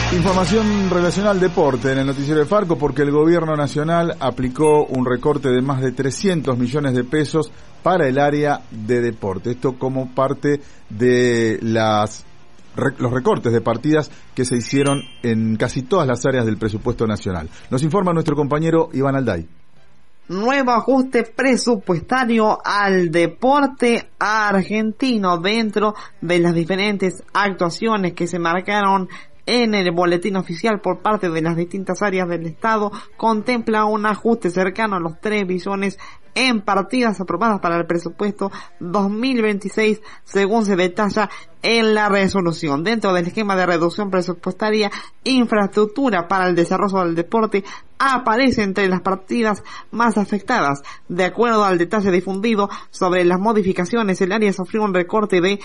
Información relacionada al deporte en el noticiero de Farco, porque el gobierno nacional aplicó un recorte de más de 300 millones de pesos para el área de deporte. Esto como parte de los recortes de partidas que se hicieron en casi todas las áreas del presupuesto nacional. Nos informa nuestro compañero Iván Alday. Nuevo ajuste presupuestario al deporte argentino dentro de las diferentes actuaciones que se marcaron en el boletín oficial por parte de las distintas áreas del Estado. Contempla un ajuste cercano a los 3 billones en partidas aprobadas para el presupuesto 2026, según se detalla en la resolución. Dentro del esquema de reducción presupuestaria, infraestructura para el desarrollo del deporte aparece entre las partidas más afectadas. De acuerdo al detalle difundido sobre las modificaciones, el área sufrió un recorte de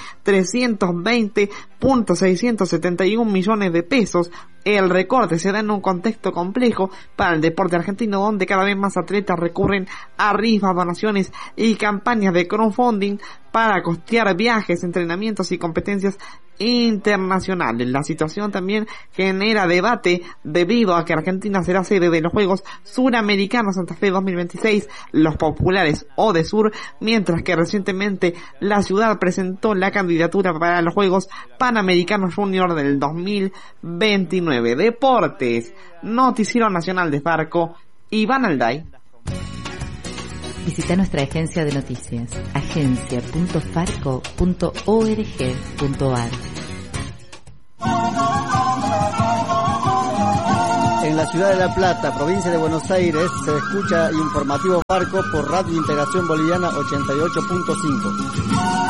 320.671 millones de pesos. El recorte se da en un contexto complejo para el deporte argentino, donde cada vez más atletas recurren a rifas, donaciones y campañas de crowdfunding para costear viajes, entrenamientos y competencias internacionales. La situación también genera debate debido a que Argentina será sede de los Juegos Suramericanos Santa Fe 2026, los populares ODESUR, mientras que recientemente la ciudad presentó la candidatura para los Juegos Panamericanos Junior del 2029. Deportes, Noticiero Nacional de Farco, Iván Alday. Visita nuestra agencia de noticias, agencia.farco.org.ar. En la ciudad de La Plata, provincia de Buenos Aires, se escucha Informativo Farco por Radio Integración Boliviana 88.5.